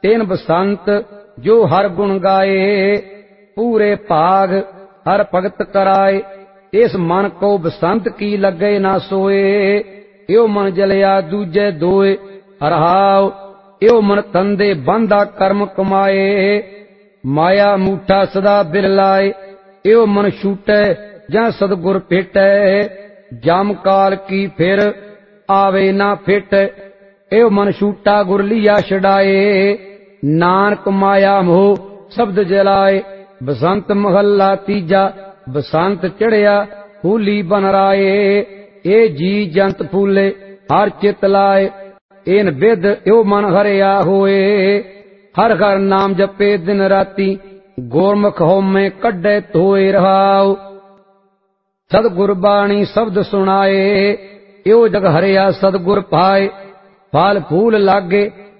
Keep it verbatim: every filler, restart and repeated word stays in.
तेन बसंत जो हर गुण गाए, पूरे भाग हर भगत कराए। इस मन को बसंत की लगे ना सोए, यो मन जलिया दूजे दोए। रहाओ यो मन तंदे बंदा कर्म कमाए, माया मूठा सदा बिरलाए। यो मन छूटे ਜਾਂ सतगुर भेटै, जम काल की फिर आवे ना फिट। एव मन छूटा गुर लिया छड़ाए, नानक माया मोह शब्द जलाए। बसंत महला तीजा, बसंत चढ़िया फूली बन राए। ए जी जंत फूले हर चित लाए, इन विद यो मन हरिया होए। हर हर नाम जपे दिन राती, गुरमुख होमे कड्डे धोए। रहाओ सतगुर बाणी शब्द सुनाए, यो जग हरिया सतगुर पाए। फल फूल लागे